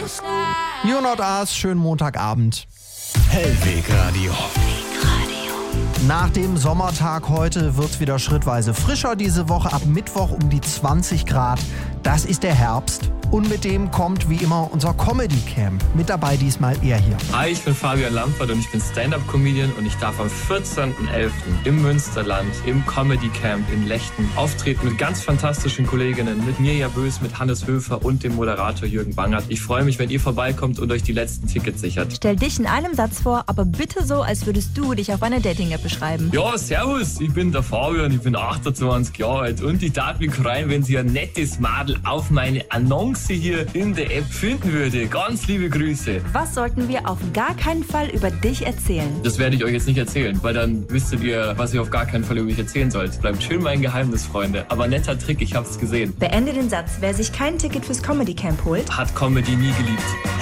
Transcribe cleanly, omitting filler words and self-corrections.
You Not Us, schönen Montagabend. Hellwegradio. Nach dem Sommertag heute wird es wieder schrittweise frischer diese Woche. Ab Mittwoch um die 20 Grad. Das ist der Herbst. Und mit dem kommt wie immer unser Comedy Camp. Mit dabei diesmal er hier. Hi, ich bin Fabian Lampert und ich bin Stand-Up-Comedian und ich darf am 14.11. im Münsterland im Comedy Camp in Lechten auftreten mit ganz fantastischen Kolleginnen, mit Mirja Bös, mit Hannes Höfer und dem Moderator Jürgen Bangert. Ich freue mich, wenn ihr vorbeikommt und euch die letzten Tickets sichert. Stell dich in einem Satz vor, aber bitte so, als würdest du dich auf einer Dating-App beschreiben. Ja, servus, ich bin der Fabian, ich bin 28 Jahre alt und ich darf mich freuen, wenn Sie ein nettes Madel auf meine Annonce hier in der App finden würde. Ganz liebe Grüße. Was sollten wir auf gar keinen Fall über dich erzählen? Das werde ich euch jetzt nicht erzählen, weil dann wüsstet ihr, was ihr auf gar keinen Fall über mich erzählen sollt. Bleibt schön mein Geheimnis, Freunde. Aber netter Trick, ich hab's gesehen. Beende den Satz. Wer sich kein Ticket fürs Comedy Camp holt, Hat Comedy nie geliebt.